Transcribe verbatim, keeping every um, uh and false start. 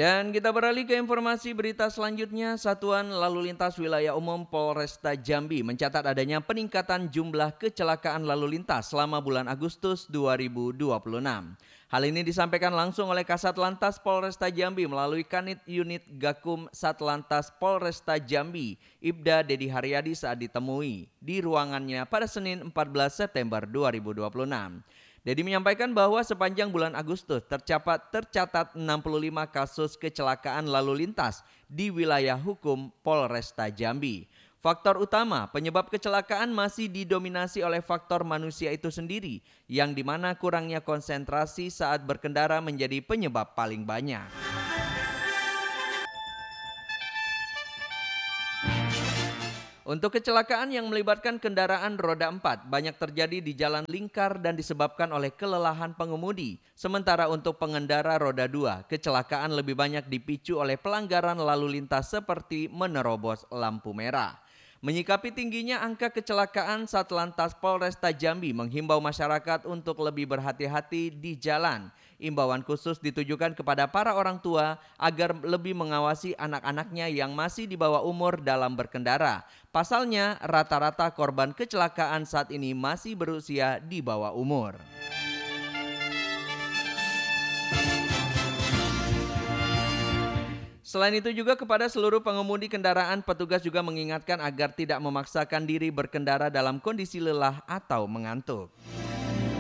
Dan kita beralih ke informasi berita selanjutnya. Satuan Lalu Lintas Wilayah Umum Polresta Jambi mencatat adanya peningkatan jumlah kecelakaan lalu lintas selama bulan Agustus dua ribu dua puluh enam. Hal ini disampaikan langsung oleh Kasat Lantas Polresta Jambi melalui Kanit Unit Gakum Satlantas Polresta Jambi, Ibda Dedi Haryadi saat ditemui di ruangannya pada Senin empat belas September dua ribu dua puluh enam. Dedi menyampaikan bahwa sepanjang bulan Agustus tercatat, tercatat enam puluh lima kasus kecelakaan lalu lintas di wilayah hukum Polresta Jambi. Faktor utama penyebab kecelakaan masih didominasi oleh faktor manusia itu sendiri, yang dimana kurangnya konsentrasi saat berkendara menjadi penyebab paling banyak. Untuk kecelakaan yang melibatkan kendaraan roda empat banyak terjadi di jalan lingkar dan disebabkan oleh kelelahan pengemudi. Sementara untuk pengendara roda dua, kecelakaan lebih banyak dipicu oleh pelanggaran lalu lintas seperti menerobos lampu merah. Menyikapi tingginya angka kecelakaan, Satlantas Polresta Jambi menghimbau masyarakat untuk lebih berhati-hati di jalan. Imbauan khusus ditujukan kepada para orang tua agar lebih mengawasi anak-anaknya yang masih di bawah umur dalam berkendara. Pasalnya, rata-rata korban kecelakaan saat ini masih berusia di bawah umur. Selain itu juga kepada seluruh pengemudi kendaraan, petugas juga mengingatkan agar tidak memaksakan diri berkendara dalam kondisi lelah atau mengantuk.